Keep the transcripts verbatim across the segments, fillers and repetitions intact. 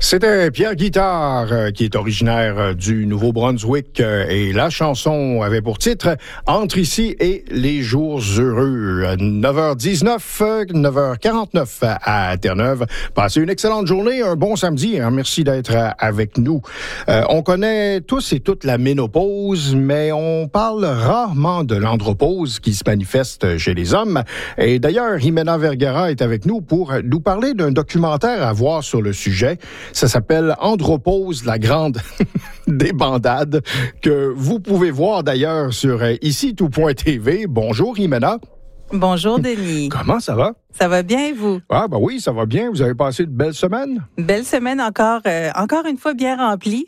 C'était Pierre Guittard, euh, qui est originaire euh, du Nouveau-Brunswick, euh, et la chanson avait pour titre « Entre ici et les jours heureux ». neuf heures dix-neuf, neuf heures quarante-neuf à Terre-Neuve. Passez une excellente journée, un bon samedi. Hein, merci d'être euh, avec nous. Euh, on connaît tous et toutes la ménopause, mais on parle rarement de l'andropause qui se manifeste chez les hommes. Et d'ailleurs, Jimena Vergara est avec nous pour nous parler d'un documentaire à voir sur le sujet. Ça s'appelle Andropause, la grande débandade, que vous pouvez voir d'ailleurs sur ici tout point t v. Bonjour, Jimena. Bonjour, Denis. Comment ça va? Ça va bien, et vous? Ah, ben oui, ça va bien. Vous avez passé une belle semaine? Belle semaine encore, euh, encore une fois bien remplie.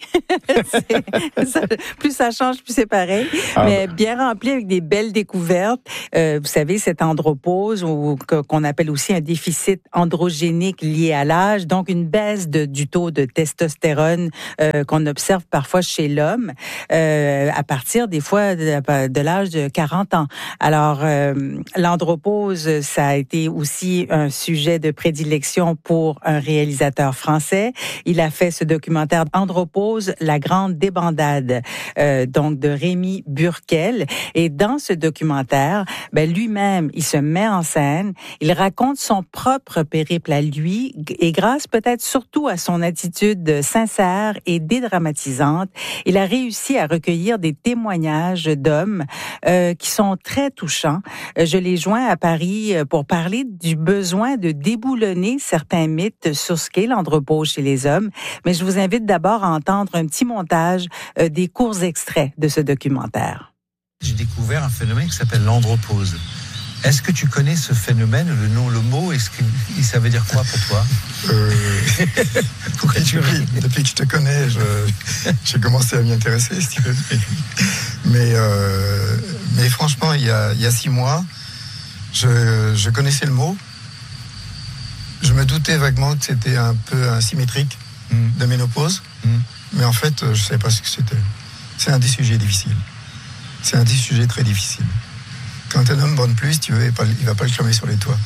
ça, plus ça change, plus c'est pareil. Ah, Mais ben. bien remplie avec des belles découvertes. Euh, vous savez, cette andropause, ou qu'on appelle aussi un déficit androgénique lié à l'âge, donc une baisse de, du taux de testostérone euh, qu'on observe parfois chez l'homme, euh, à partir des fois de, de l'âge de quarante ans. Alors, euh, l'andropause, ça a été aussi un sujet de prédilection pour un réalisateur français. Il a fait ce documentaire Andropause, la grande débandade, euh, donc de Rémi Burkel. Et dans ce documentaire, ben lui-même, il se met en scène, il raconte son propre périple à lui, et grâce peut-être surtout à son attitude sincère et dédramatisante, il a réussi à recueillir des témoignages d'hommes euh, qui sont très touchants. Je l'ai joint à Paris pour parler du besoin de déboulonner certains mythes sur ce qu'est l'andropause chez les hommes. Mais je vous invite d'abord à entendre un petit montage euh, des courts extraits de ce documentaire. J'ai découvert un phénomène qui s'appelle l'andropause. Est-ce que tu connais ce phénomène, le nom, le mot, est-ce qu'il ça veut dire quoi pour toi? euh, Pourquoi tu ris? Depuis que je te connais, je, j'ai commencé à m'y intéresser, si tu veux. Mais, euh, mais franchement, il y a, il y a six mois, je, je connaissais le mot. Je me doutais vaguement que c'était un peu asymétrique mmh. de ménopause. Mmh. Mais en fait, je ne savais pas ce que c'était. C'est un des sujets difficiles. C'est un des sujets très difficiles. Quand un homme borne plus, tu veux, il ne va pas le cramer sur les toits.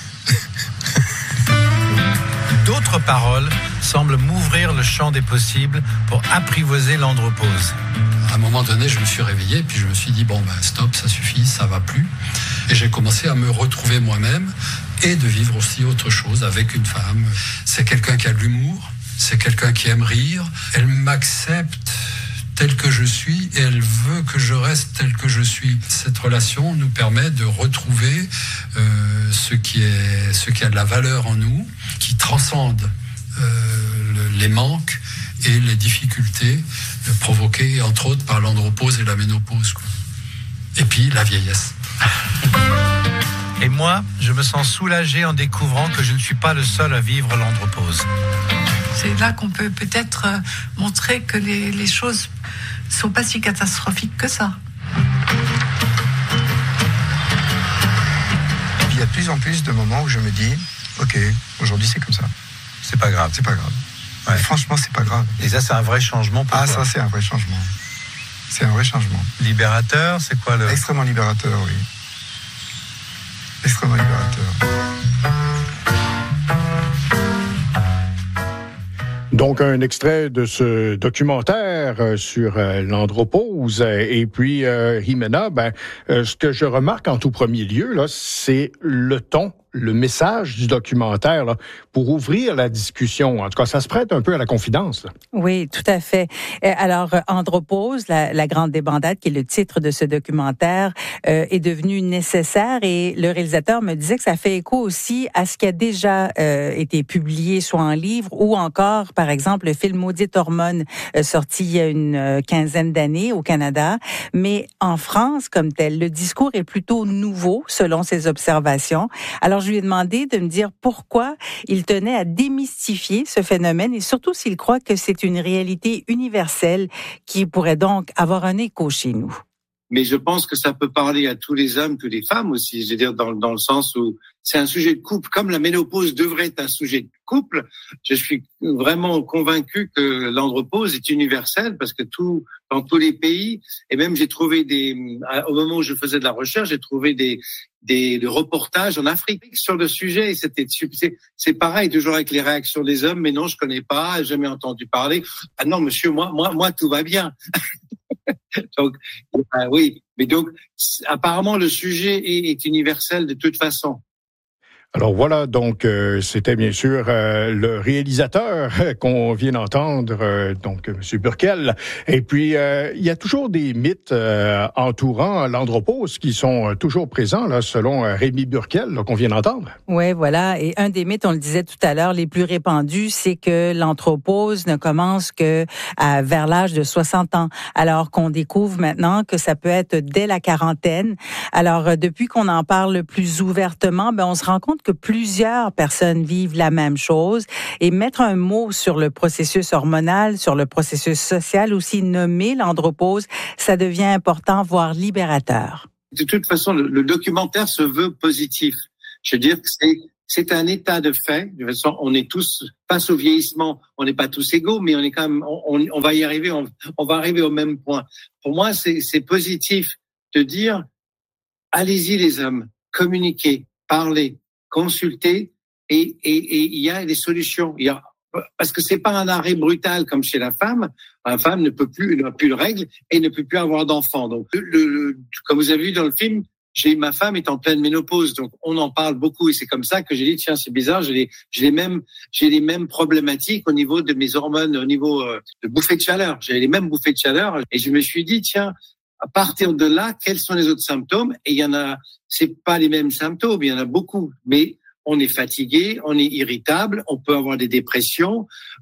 D'autres paroles semblent m'ouvrir le champ des possibles pour apprivoiser l'andropause. À un moment donné, je me suis réveillé, puis je me suis dit, bon, ben stop, ça suffit, ça va plus. Et j'ai commencé à me retrouver moi-même et de vivre aussi autre chose avec une femme. C'est quelqu'un qui a de l'humour, c'est quelqu'un qui aime rire. Elle m'accepte tel que je suis et elle veut que je reste tel que je suis. Cette relation nous permet de retrouver euh, ce qui est, ce qui a de la valeur en nous, qui transcende euh, le, les manques et les difficultés euh, provoquées entre autres par l'andropause et la ménopause, quoi. Et puis la vieillesse. Et moi, je me sens soulagé en découvrant que je ne suis pas le seul à vivre l'andropause. C'est là qu'on peut peut-être montrer que les, les choses ne sont pas si catastrophiques que ça. Et puis il y a de plus en plus de moments où je me dis, ok, aujourd'hui c'est comme ça. C'est pas grave. C'est pas grave. Ouais. Franchement, c'est pas grave. Et ça, c'est un vrai changement pour ah, toi. Ah, ça, c'est un vrai changement. C'est un vrai changement. Libérateur, c'est quoi le... Extrêmement libérateur, oui. Extrêmement libérateur. Donc, un extrait de ce documentaire sur euh, l'andropause. Et puis, euh, Jimena, ben, euh, ce que je remarque en tout premier lieu, là, c'est le ton, le message du documentaire, là, pour ouvrir la discussion. En tout cas, ça se prête un peu à la confidence, là. Oui, tout à fait. Alors, Andropause, la, la grande débandade, qui est le titre de ce documentaire, euh, est devenu nécessaire, et le réalisateur me disait que ça fait écho aussi à ce qui a déjà euh, été publié, soit en livre ou encore, par exemple, le film Maudite hormone, euh, sorti il y a une euh, quinzaine d'années au Canada. Mais en France, comme tel, le discours est plutôt nouveau, selon ses observations. Alors, je lui ai demandé de me dire pourquoi il tenait à démystifier ce phénomène et surtout s'il croit que c'est une réalité universelle qui pourrait donc avoir un écho chez nous. mais je pense que ça peut parler à tous les hommes, toutes les femmes aussi. Je veux dire, dans, dans le sens où c'est un sujet de couple, comme la ménopause devrait être un sujet de couple. Je suis vraiment convaincu que l'andropause est universelle parce que tout, dans tous les pays, et même j'ai trouvé des, au moment où je faisais de la recherche, j'ai trouvé des, des, des reportages en Afrique sur le sujet. Et c'était, c'est, c'est pareil, toujours avec les réactions des hommes. Mais non, je connais pas, j'ai jamais entendu parler. Ah non, monsieur, moi, moi, moi, tout va bien. Donc, euh, oui, mais donc, apparemment, le sujet est, est universel de toute façon. Alors voilà, donc euh, c'était bien sûr euh, le réalisateur qu'on vient d'entendre, euh, donc M. Burkel. Et puis, euh, il y a toujours des mythes euh, entourant l'andropause qui sont toujours présents, là, selon euh, Rémi Burkel, là, qu'on vient d'entendre. Oui, voilà. Et un des mythes, on le disait tout à l'heure, les plus répandus, c'est que l'andropause ne commence que à, vers l'âge de soixante ans, alors qu'on découvre maintenant que ça peut être dès la quarantaine. Alors, depuis qu'on en parle plus ouvertement, ben on se rend compte que plusieurs personnes vivent la même chose et mettre un mot sur le processus hormonal, sur le processus social, aussi nommer l'andropause, ça devient important, voire libérateur. De toute façon, le, le documentaire se veut positif. Je veux dire que c'est, c'est un état de fait. De toute façon, on est tous, face au vieillissement, on n'est pas tous égaux, mais on est quand même, on, on va y arriver, on, on va arriver au même point. Pour moi, c'est, c'est positif de dire, allez-y les hommes, communiquez, parlez, consulter et et et il y a des solutions. Il y a parce que c'est pas un arrêt brutal comme chez la femme. La femme ne peut plus, n'a plus de règles et ne peut plus avoir d'enfants. Donc, le, le, comme vous avez vu dans le film, j'ai ma femme est en pleine ménopause, donc on en parle beaucoup et c'est comme ça que j'ai dit tiens c'est bizarre, j'ai les j'ai les mêmes j'ai les mêmes problématiques au niveau de mes hormones, au niveau euh, de bouffées de chaleur. J'ai les mêmes bouffées de chaleur et je me suis dit tiens. À partir de là, quels sont les autres symptômes? Et il y en a, c'est pas les mêmes symptômes, il y en a beaucoup. Mais on est fatigué, on est irritable, on peut avoir des dépressions.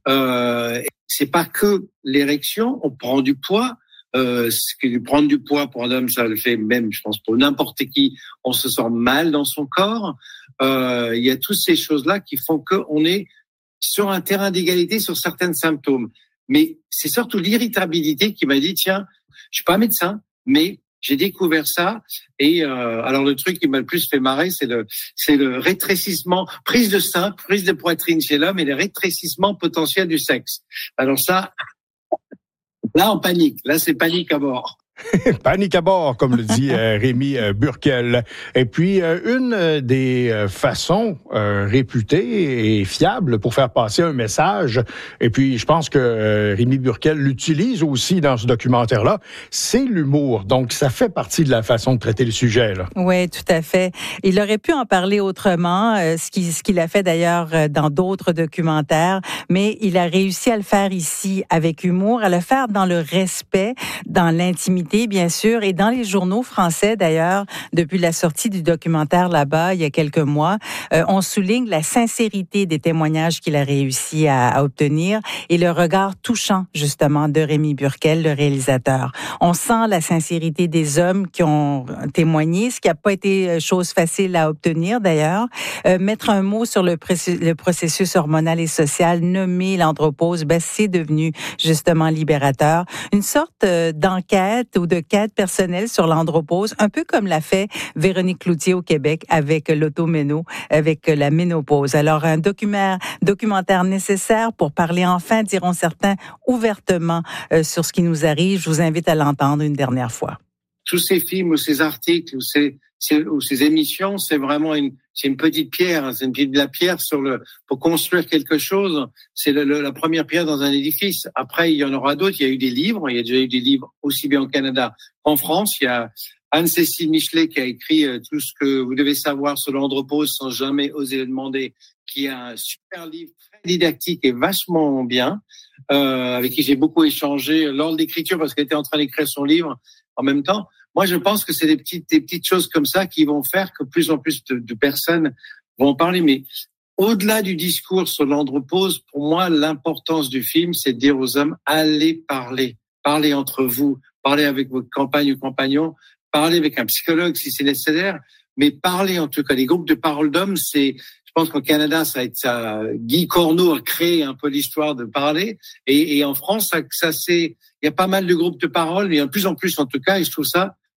Euh, c'est pas que l'érection, on prend du poids. Euh, ce que prendre du poids pour un homme, ça le fait même, je pense, pour n'importe qui. On se sent mal dans son corps. Euh, il y a toutes ces choses-là qui font qu'on est sur un terrain d'égalité sur certains symptômes. Mais c'est surtout l'irritabilité qui m'a dit tiens. Je suis pas médecin, mais j'ai découvert ça. Et euh, alors le truc qui m'a le plus fait marrer, c'est le c'est le rétrécissement, prise de sein, prise de poitrine chez l'homme et le rétrécissement potentiel du sexe. Alors ça, là on panique. Là c'est panique à bord. Panique à bord, comme le dit euh, Rémi euh, Burkel. Et puis, euh, une des euh, façons euh, réputées et fiables pour faire passer un message, et puis je pense que euh, Rémi Burkel l'utilise aussi dans ce documentaire-là, c'est l'humour. Donc, ça fait partie de la façon de traiter le sujet, là. Oui, tout à fait. Il aurait pu en parler autrement, euh, ce qu'il ce qu'il a fait d'ailleurs dans d'autres documentaires, mais il a réussi à le faire ici avec humour, à le faire dans le respect, dans l'intimité, bien sûr, et dans les journaux français, d'ailleurs, depuis la sortie du documentaire là-bas, il y a quelques mois, euh, on souligne la sincérité des témoignages qu'il a réussi à, à obtenir et le regard touchant, justement, de Rémi Burkel, le réalisateur. On sent la sincérité des hommes qui ont témoigné, ce qui n'a pas été chose facile à obtenir, d'ailleurs. Euh, mettre un mot sur le, pré- le processus hormonal et social, nommer l'andropause, ben, c'est devenu, justement, libérateur. Une sorte euh, d'enquête ou de quête personnelle sur l'andropause, un peu comme l'a fait Véronique Cloutier au Québec avec l'automéno, avec la ménopause. Alors, un documentaire, documentaire nécessaire pour parler enfin, diront certains, ouvertement euh, sur ce qui nous arrive. Je vous invite à l'entendre une dernière fois. Tous ces films ou ces articles ou ces, ces, ou ces émissions, c'est vraiment une, c'est une petite pierre, c'est une petite de la pierre sur le, pour construire quelque chose. C'est le, le, la première pierre dans un édifice. Après, il y en aura d'autres. Il y a eu des livres. Il y a déjà eu des livres aussi bien au Canada qu'en France. Il y a Anne-Cécile Michelet qui a écrit euh, tout ce que vous devez savoir sur l'andropause sans jamais oser le demander, qui a un super livre très didactique et vachement bien, euh, avec qui j'ai beaucoup échangé lors de l'écriture parce qu'elle était en train d'écrire son livre en même temps. Moi, je pense que c'est des petites, des petites choses comme ça qui vont faire que plus en plus de, de personnes vont en parler. Mais au-delà du discours sur l'andropause, pour moi, l'importance du film, c'est de dire aux hommes, allez parler. Parlez entre vous, parlez avec votre compagne ou compagnon, parlez avec un psychologue si c'est nécessaire, mais parlez en tout cas. Les groupes de parole d'hommes, c'est, je pense qu'au Canada, ça a été ça. Guy Corneau a créé un peu l'histoire de parler, et, et en France, ça, ça c'est, il y a pas mal de groupes de parole, mais de plus en plus en tout cas, et je trouve ça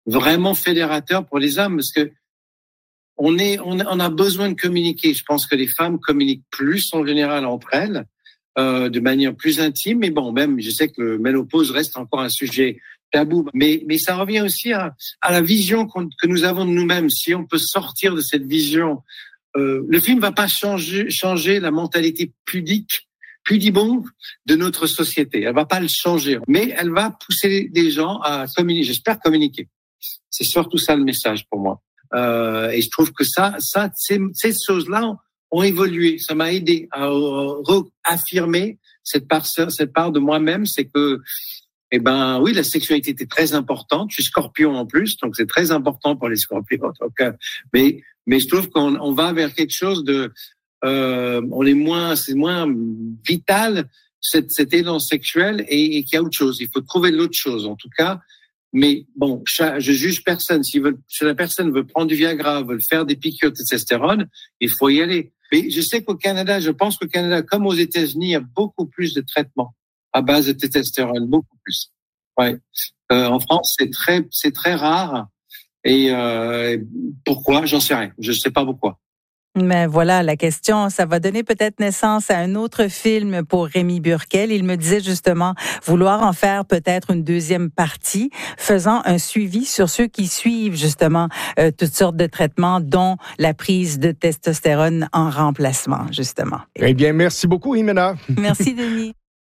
vraiment fédérateur pour les hommes, parce que on est, on, on a besoin de communiquer. Je pense que les femmes communiquent plus en général entre elles, euh, de manière plus intime. Mais bon, même, je sais que le ménopause reste encore un sujet tabou. Mais, mais ça revient aussi à, à la vision qu'on, que nous avons de nous-mêmes. Si on peut sortir de cette vision, euh, le film va pas changer, changer la mentalité pudique, pudibonde de notre société. Elle va pas le changer, mais elle va pousser les gens à communiquer. J'espère communiquer. C'est surtout ça le message pour moi. Euh, et je trouve que ça, ça, ces, ces choses-là ont évolué. Ça m'a aidé à réaffirmer cette part, cette part de moi-même, c'est que, eh ben, oui, la sexualité était très importante. Je suis Scorpion en plus, donc c'est très important pour les Scorpions. Donc, euh, mais, mais je trouve qu'on on va vers quelque chose de, euh, on est moins, c'est moins vital cet, cet élan sexuel et, et qu'il y a autre chose. Il faut trouver l'autre chose, en tout cas. Mais bon, je juge personne. Si, veut, si la personne veut prendre du Viagra, veut faire des piqûres de testostérone, il faut y aller. Mais je sais qu'au Canada, je pense qu'au Canada, comme aux États-Unis, il y a beaucoup plus de traitements à base de testostérone, beaucoup plus. Ouais. Euh, en France, c'est très, c'est très rare. Et euh, pourquoi? J'en sais rien. Je ne sais pas pourquoi. Mais voilà la question. Ça va donner peut-être naissance à un autre film pour Rémi Burquel. Il me disait justement vouloir en faire peut-être une deuxième partie, faisant un suivi sur ceux qui suivent justement euh, toutes sortes de traitements, dont la prise de testostérone en remplacement, justement. Eh bien, merci beaucoup, Jimena. Merci, Denis.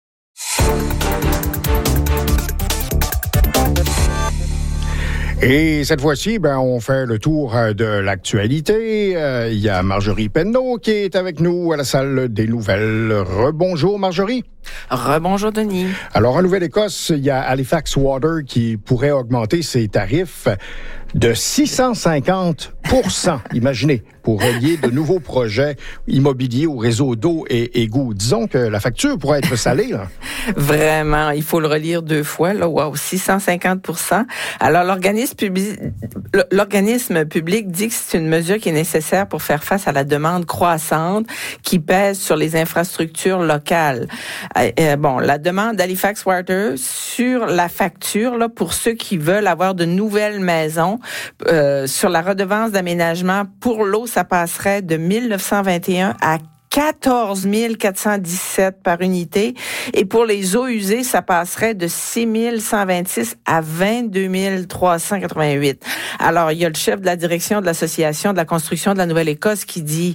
Et cette fois-ci, ben, on fait le tour de l'actualité. Euh, il y a Marjorie Penneau qui est avec nous à la salle des nouvelles. Rebonjour, Marjorie. Rebonjour, Denis. Alors, en Nouvelle-Écosse, il y a Halifax Water qui pourrait augmenter ses tarifs de six cent cinquante pour cent, imaginez, pour relier de nouveaux projets immobiliers au réseau d'eau et égouts. Disons que la facture pourrait être salée, là. Vraiment, il faut le relire deux fois, là. Wow, six cent cinquante pour cent. Alors, l'organisme public, l'organisme public dit que c'est une mesure qui est nécessaire pour faire face à la demande croissante qui pèse sur les infrastructures locales. Euh, bon, la demande d'Halifax Water sur la facture, là, pour ceux qui veulent avoir de nouvelles maisons, euh, sur la redevance d'aménagement pour l'eau, ça passerait de mille neuf cent vingt et un à quatorze mille quatre cent dix-sept par unité. Et pour les eaux usées, ça passerait de six mille cent vingt-six à vingt-deux mille trois cent quatre-vingt-huit. Alors, il y a le chef de la direction de l'Association de la construction de la Nouvelle-Écosse qui dit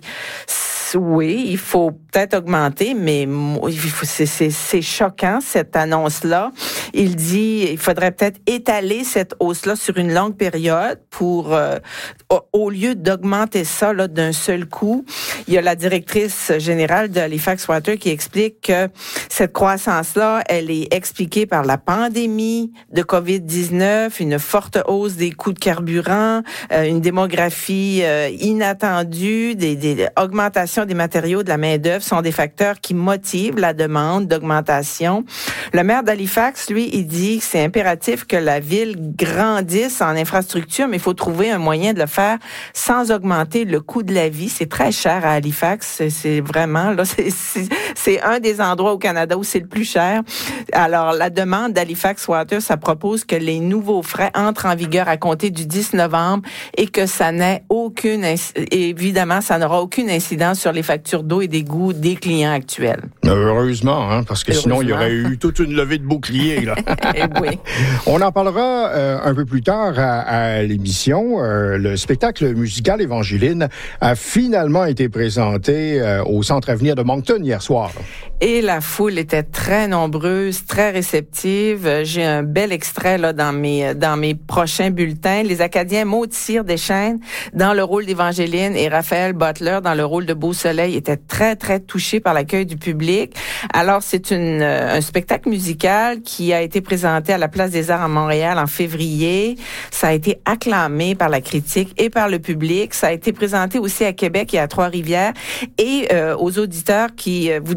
oui, il faut peut-être augmenter, mais c'est, c'est, c'est choquant, cette annonce-là. Il dit il faudrait peut-être étaler cette hausse-là sur une longue période pour, euh, au lieu d'augmenter ça là, d'un seul coup. Il y a la directrice générale de Halifax Water qui explique que cette croissance-là, elle est expliquée par la pandémie de covid dix-neuf, une forte hausse des coûts de carburant, euh, une démographie euh, inattendue, des, des augmentations des matériaux, de la main-d'œuvre sont des facteurs qui motivent la demande d'augmentation. Le maire d'Halifax, lui, il dit que c'est impératif que la ville grandisse en infrastructure, mais il faut trouver un moyen de le faire sans augmenter le coût de la vie. C'est très cher à Halifax. C'est, c'est vraiment, là, c'est, c'est, c'est un des endroits au Canada où c'est le plus cher. Alors, la demande d'Halifax Water, ça propose que les nouveaux frais entrent en vigueur à compter du dix novembre et que ça n'ait aucune, évidemment, ça n'aura aucune incidence sur les factures d'eau et d'égout des clients actuels. Heureusement, hein, parce que sinon, il y aurait eu toute une levée de boucliers, là. Eh oui. On en parlera euh, un peu plus tard à, à l'émission. Euh, le spectacle musical Évangeline a finalement été présenté euh, au Centre Avenir de Moncton hier soir. Et la foule était très nombreuse, très réceptive. J'ai un bel extrait là dans mes dans mes prochains bulletins. Les Acadiens Maud Cyr Deschênes dans le rôle d'Évangeline et Raphaël Butler dans le rôle de Beau Soleil étaient très très touchés par l'accueil du public. Alors c'est une un spectacle musical qui a été présenté à la Place des Arts à Montréal en février. Ça a été acclamé par la critique et par le public. Ça a été présenté aussi à Québec et à Trois-Rivières. Et euh, aux auditeurs qui euh, voudraient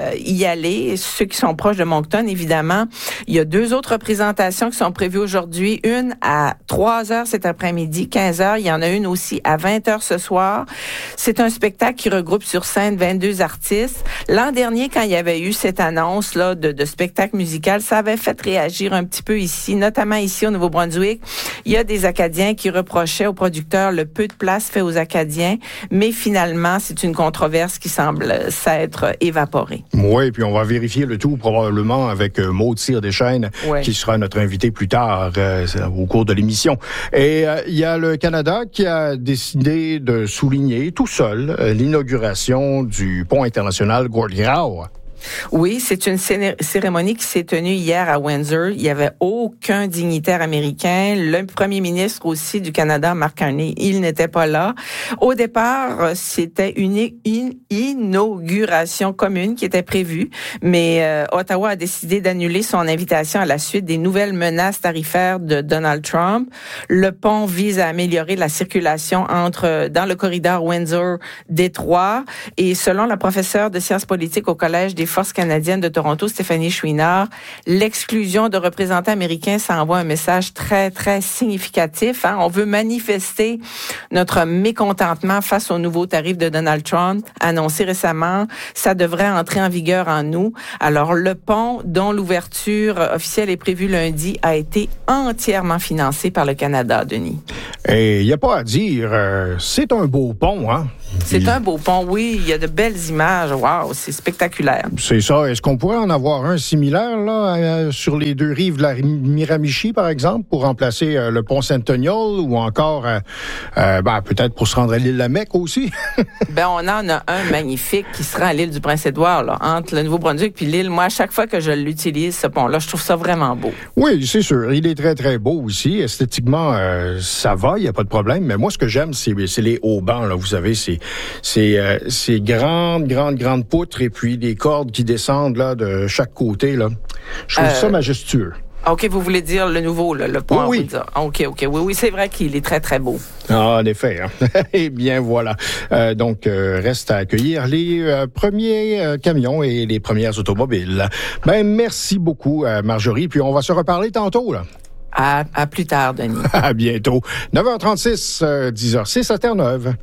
euh, y aller. Ceux qui sont proches de Moncton, évidemment. Il y a deux autres représentations qui sont prévues aujourd'hui. Une à trois heures cet après-midi, quinze heures. Il y en a une aussi à vingt heures ce soir. C'est un spectacle qui regroupe sur scène vingt-deux artistes. L'an dernier, quand il y avait eu cette annonce-là de, de spectacle musical, ça avait fait réagir un petit peu ici, notamment ici au Nouveau-Brunswick. Il y a des Acadiens qui reprochaient aux producteurs le peu de place fait aux Acadiens, mais finalement, c'est une controverse qui semble s'être évaporée. Oui, puis on va vérifier le tout probablement avec euh, Maud Cyr-Deschênes, ouais. qui sera notre invité plus tard euh, au cours de l'émission. Et euh, il y a le Canada qui a décidé de souligner tout seul euh, l'inauguration du pont international Gordie Howe. Oui, c'est une cérémonie qui s'est tenue hier à Windsor. Il n'y avait aucun dignitaire américain. Le premier ministre aussi du Canada, Mark Carney, il n'était pas là. Au départ, c'était une, une inauguration commune qui était prévue, mais euh, Ottawa a décidé d'annuler son invitation à la suite des nouvelles menaces tarifaires de Donald Trump. Le pont vise à améliorer la circulation entre dans le corridor Windsor-Détroit et selon la professeure de sciences politiques au Collège des Forces canadiennes de Toronto, Stéphanie Chouinard, l'exclusion de représentants américains, ça envoie un message très, très significatif. Hein? On veut manifester notre mécontentement face aux nouveaux tarifs de Donald Trump annoncés récemment. Ça devrait entrer en vigueur en août. Alors, le pont, dont l'ouverture officielle est prévue lundi, a été entièrement financé par le Canada, Denis. Et il n'y a pas à dire, euh, c'est un beau pont, hein? C'est il... un beau pont, oui. Il y a de belles images. Wow, c'est spectaculaire. C'est ça. Est-ce qu'on pourrait en avoir un similaire là euh, sur les deux rives de la Miramichi, par exemple, pour remplacer euh, le pont Centennial ou encore euh, euh, ben, peut-être pour se rendre à l'île Lamec aussi? ben, on en a un magnifique qui se rend à l'île du Prince-Édouard, là, entre le Nouveau-Brunswick puis l'île. Moi, à chaque fois que je l'utilise, ce pont-là, je trouve ça vraiment beau. Oui, c'est sûr. Il est très, très beau aussi. Esthétiquement, euh, ça va, il n'y a pas de problème. Mais moi, ce que j'aime, c'est, c'est les hauts bancs, là. Vous savez, c'est C'est euh, ces grandes, grandes, grandes poutres et puis des cordes qui descendent là de chaque côté. Là. Je trouve euh, ça majestueux. OK, vous voulez dire le nouveau, là, le pont? Oui, oui. OK, OK. Oui, oui, c'est vrai qu'il est très, très beau. Ah, en effet. Hein. Eh bien, voilà. Euh, donc, euh, reste à accueillir les euh, premiers euh, camions et les premières automobiles. Ben, merci beaucoup, euh, Marjorie. Puis, on va se reparler tantôt, là. À, à plus tard, Denis. À bientôt. neuf heures trente-six, euh, dix heures six à Terre-Neuve.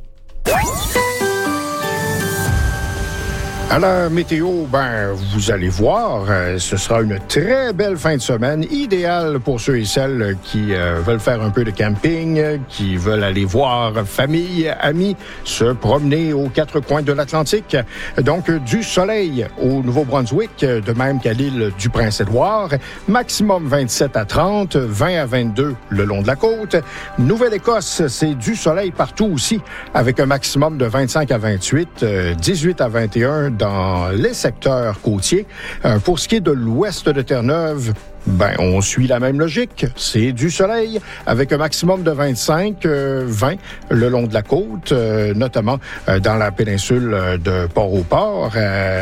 À la météo, ben, vous allez voir, euh, ce sera une très belle fin de semaine, idéale pour ceux et celles qui euh, veulent faire un peu de camping, qui veulent aller voir famille, amis, se promener aux quatre coins de l'Atlantique. Donc, du soleil au Nouveau-Brunswick, de même qu'à l'île du Prince-Édouard. Maximum vingt-sept à trente, vingt à vingt-deux le long de la côte. Nouvelle-Écosse, c'est du soleil partout aussi, avec un maximum de vingt-cinq à vingt-huit, dix-huit à vingt et un dans les secteurs côtiers. Euh, pour ce qui est de l'ouest de Terre-Neuve, ben, on suit la même logique. C'est du soleil avec un maximum de vingt-cinq, vingt le long de la côte, euh, notamment euh, dans la péninsule de Port-au-Port,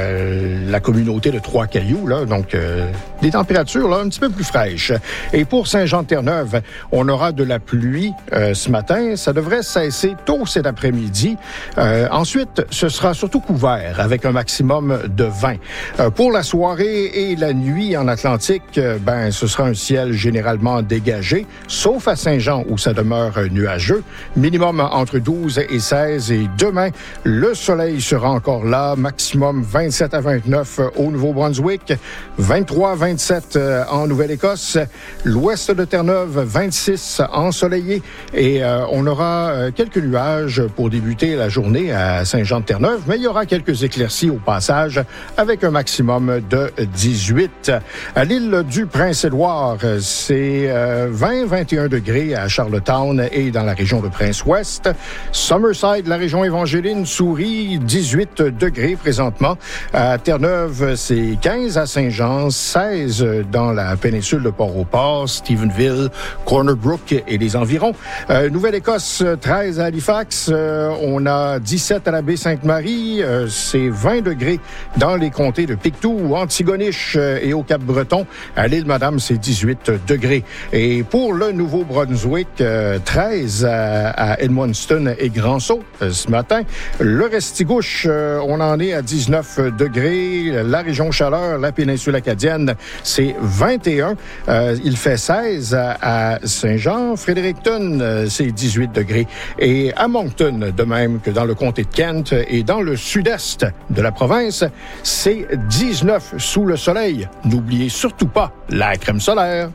euh, la communauté de Trois-Cailloux, là, donc euh, des températures là un petit peu plus fraîches. Et pour Saint-Jean-de-Terre-Neuve, on aura de la pluie euh, ce matin. Ça devrait cesser tôt cet après-midi. Euh, ensuite, ce sera surtout couvert avec un maximum de vingt. Euh, pour la soirée et la nuit en Atlantique, euh, ben, ce sera un ciel généralement dégagé, sauf à Saint-Jean où ça demeure nuageux. Minimum entre douze et seize. Et demain, le soleil sera encore là. Maximum vingt-sept à vingt-neuf au Nouveau-Brunswick, vingt-trois à vingt-sept en Nouvelle-Écosse. L'ouest de Terre-Neuve, vingt-six ensoleillé. Et euh, on aura euh, quelques nuages pour débuter la journée à Saint-Jean-de-Terre-Neuve, mais il y aura quelques éclaircies au passage avec un maximum de dix-huit. À l'île du Prince-Édouard, c'est euh, vingt à vingt et un degrés à Charlottetown et dans la région de Prince-Ouest. Summerside, la région évangéline, Souris, dix-huit degrés présentement. À Terre-Neuve, c'est quinze à Saint-Jean, seize dans la péninsule de Port-au-Port, Stephenville, Corner Brook et les environs. Euh, Nouvelle-Écosse, treize à Halifax. Euh, on a dix-sept à la baie Sainte-Marie. Euh, c'est vingt degrés dans les comtés de Pictou, Antigonish et au Cap-Breton. À l'île madame, c'est dix-huit degrés. Et pour le Nouveau-Brunswick, euh, treize à, à Edmundston et Grand-Sault euh, ce matin. Le Restigouche, euh, on en est à dix-neuf degrés. La région chaleur, la péninsule acadienne, c'est vingt et un. Euh, il fait seize à, à Saint-Jean. Fredericton, euh, c'est dix-huit degrés. Et à Moncton, de même que dans le comté de Kent et dans le sud-est de la province, c'est dix-neuf sous le soleil. N'oubliez surtout pas la crème solaire.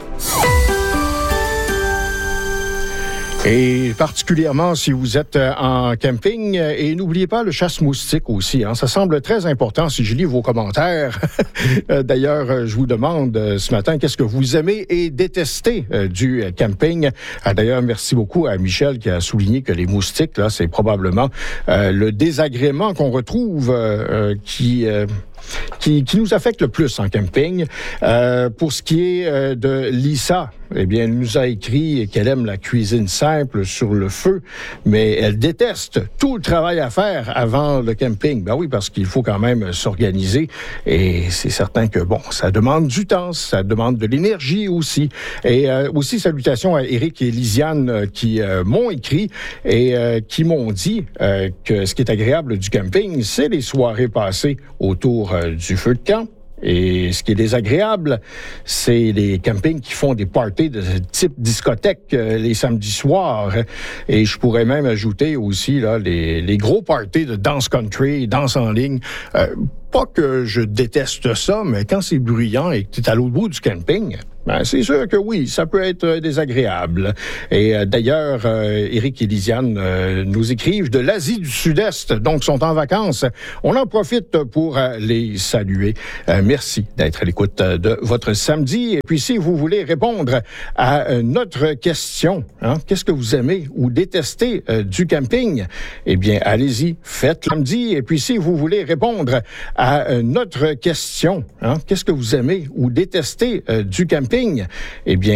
Et particulièrement si vous êtes en camping, et n'oubliez pas le chasse-moustique aussi. Hein, ça semble très important si je lis vos commentaires. D'ailleurs, je vous demande ce matin qu'est-ce que vous aimez et détestez du camping. D'ailleurs, merci beaucoup à Michel qui a souligné que les moustiques, là, c'est probablement euh, le désagrément qu'on retrouve euh, qui... Euh, Qui, qui nous affecte le plus en camping. Euh, pour ce qui est euh, de Lisa, eh bien, elle nous a écrit qu'elle aime la cuisine simple sur le feu, mais elle déteste tout le travail à faire avant le camping. Ben oui, parce qu'il faut quand même s'organiser et c'est certain que, bon, ça demande du temps, ça demande de l'énergie aussi. Et euh, aussi, salutations à Éric et Lisiane euh, qui euh, m'ont écrit et euh, qui m'ont dit euh, que ce qui est agréable du camping, c'est les soirées passées autour euh, du feu de camp. Et ce qui est désagréable, c'est les campings qui font des parties de type discothèque euh, les samedis soirs. Et je pourrais même ajouter aussi là les, les gros parties de danse country, danse en ligne. Euh, pas que je déteste ça, mais quand c'est bruyant et que tu es à l'autre bout du camping, ben c'est sûr que oui, ça peut être désagréable. Et euh, d'ailleurs, euh, Éric et Lisiane euh, nous écrivent de l'Asie du Sud-Est, donc sont en vacances. On en profite pour euh, les saluer. Euh, merci d'être à l'écoute de votre samedi. Et puis, si vous voulez répondre à euh, notre question, hein, qu'est-ce que vous aimez ou détestez euh, du camping? Eh bien, allez-y, faites-le samedi. Et puis, si vous voulez répondre à euh, notre question, hein, qu'est-ce que vous aimez ou détestez euh, du camping? Eh bien,